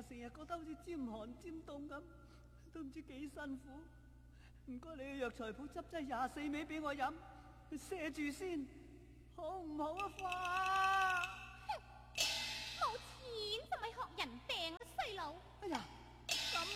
成日覺得好似尖寒尖凍咁，都唔知幾辛苦。唔該你去藥材鋪執劑24味俾我飲，去瀉住先，好唔好啊？快！